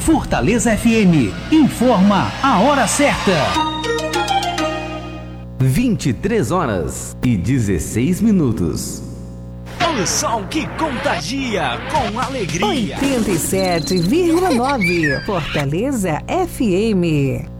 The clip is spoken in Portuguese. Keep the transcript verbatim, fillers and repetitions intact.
Fortaleza F M informa a hora certa. vinte e três horas e dezesseis minutos. O som que contagia com alegria. oitenta e sete vírgula nove Fortaleza F M.